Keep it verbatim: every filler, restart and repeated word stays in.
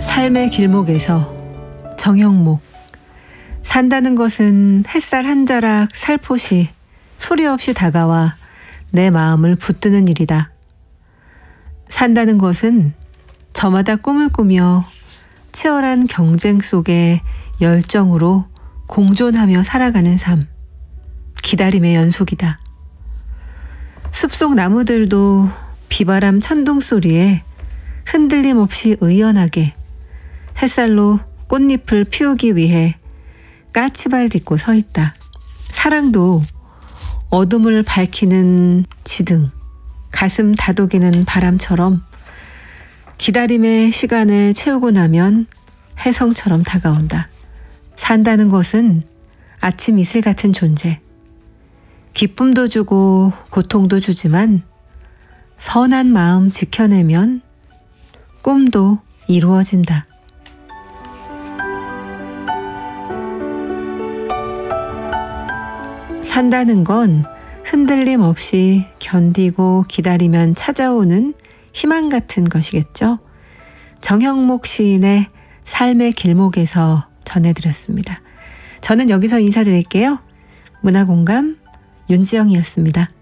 삶의 길목에서 정형목. 산다는 것은 햇살 한 자락 살포시 소리 없이 다가와 내 마음을 붙드는 일이다. 산다는 것은 저마다 꿈을 꾸며 치열한 경쟁 속에 열정으로 공존하며 살아가는 삶. 기다림의 연속이다. 숲속 나무들도 비바람 천둥 소리에 흔들림 없이 의연하게 햇살로 꽃잎을 피우기 위해 까치발 딛고 서 있다. 사랑도 어둠을 밝히는 지등, 가슴 다독이는 바람처럼 기다림의 시간을 채우고 나면 혜성처럼 다가온다. 산다는 것은 아침 이슬 같은 존재. 기쁨도 주고 고통도 주지만 선한 마음 지켜내면 꿈도 이루어진다. 산다는 건 흔들림 없이 견디고 기다리면 찾아오는 희망 같은 것이겠죠. 정형목 시인의 삶의 길목에서 전해드렸습니다. 저는 여기서 인사드릴게요. 문화공감 윤지영이었습니다.